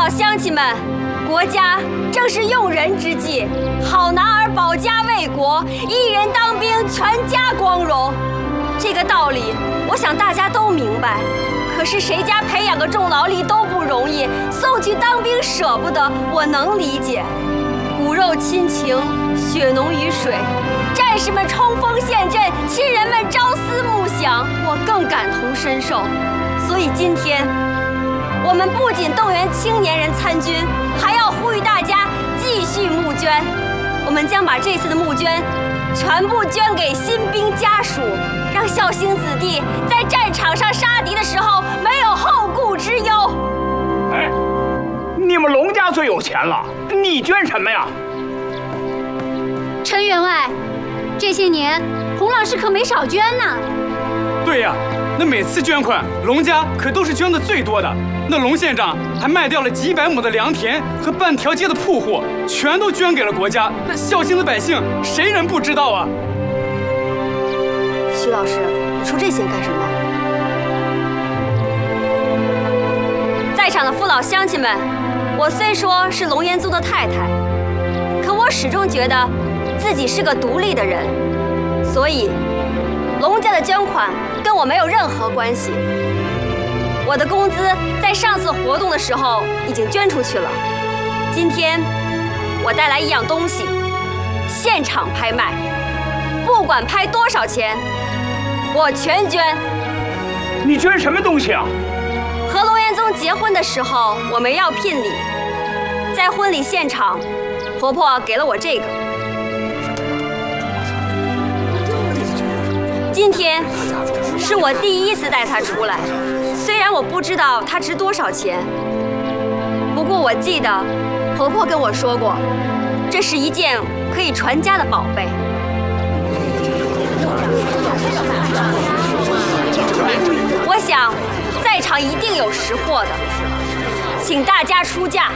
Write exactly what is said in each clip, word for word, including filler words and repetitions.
老乡亲们，国家正是用人之际，好男儿保家卫国，一人当兵，全家光荣。这个道理，我想大家都明白。可是谁家培养个重劳力都不容易，送去当兵舍不得，我能理解。骨肉亲情，血浓于水，战士们冲锋陷阵，亲人们朝思暮想，我更感同身受。所以今天，我们不仅动员青年人参军，还要呼吁大家继续募捐。我们将把这次的募捐全部捐给新兵家属，让孝兴子弟在战场上杀敌的时候没有后顾之忧。 哎，你们龙家最有钱了，你捐什么呀？ 陈员外，这些年洪老师可没少捐呢。 对呀，那每次捐款，龙家可都是捐的最多的。那龙县长还卖掉了几百亩的良田和半条街的铺户，全都捐给了国家。那孝兴的百姓，谁人不知道啊？ 徐老师，你说这些干什么？在场的父老乡亲们，我虽说是龙岩宗的太太，可我始终觉得自己是个独立的人，所以龙家的捐款跟我没有任何关系。我的工资在上次活动的时候已经捐出去了。今天我带来一样东西，现场拍卖，不管拍多少钱，我全捐。 你捐什么东西啊？ 和龙岩宗结婚的时候，我们要聘礼，在婚礼现场，婆婆给了我这个。今天是我第一次带它出来。虽然我不知道它值多少钱，不过我记得婆婆跟我说过，这是一件可以传家的宝贝。我想在场一定有识货的，请大家出价。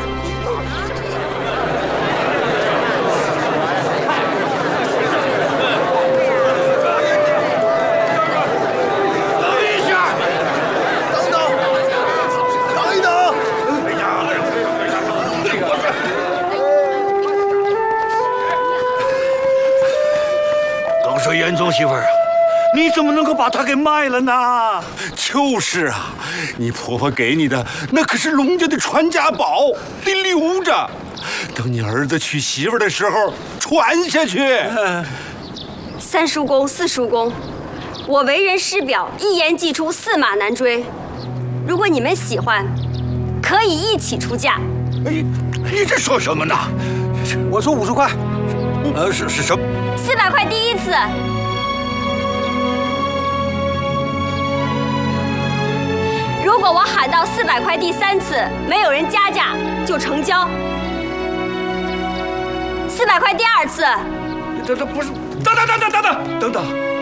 严宗媳妇儿啊，你怎么能够把它给卖了呢？ 就是啊，你婆婆给你的那可是龙家的传家宝，得留着，等你儿子娶媳妇的时候传下去。 三叔公、四叔公，我为人师表，一言既出，驷马难追。如果你们喜欢，可以一起出价。 你你这说什么呢？ 我说五十块。 呃，是是什么？ 四百块第一次。如果我喊到四百块第三次，没有人加价，就成交。四百块第二次。 这这不是，等等等等等等等等。